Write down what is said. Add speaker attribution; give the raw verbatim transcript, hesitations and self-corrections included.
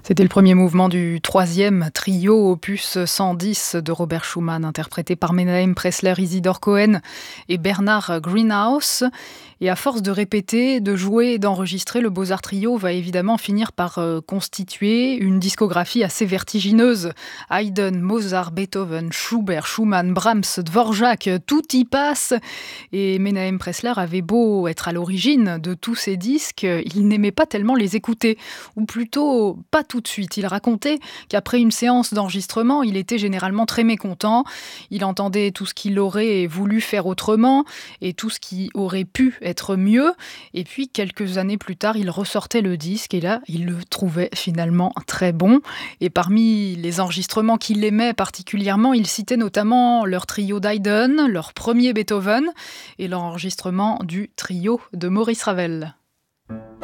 Speaker 1: C'était le premier mouvement du troisième trio opus cent dix de Robert Schumann, interprété par Menahem Pressler, Isidore Cohen et Bernard Greenhouse. Et à force de répéter, de jouer et d'enregistrer, le Beaux-Arts Trio va évidemment finir par euh, constituer une discographie assez vertigineuse. Haydn, Mozart, Beethoven, Schubert, Schumann, Brahms, Dvorak, tout y passe. Et Menahem Pressler avait beau être à l'origine de tous ces disques, il n'aimait pas tellement les écouter, ou plutôt pas tout de suite. Il racontait qu'après une séance d'enregistrement, il était généralement très mécontent. Il entendait tout ce qu'il aurait voulu faire autrement et tout ce qui aurait pu être mieux. Et puis, quelques années plus tard, il ressortait le disque et là, il le trouvait finalement très bon. Et parmi les enregistrements qu'il aimait particulièrement, il citait notamment leur trio d'Haydn, leur premier Beethoven et l'enregistrement du trio de Maurice Ravel.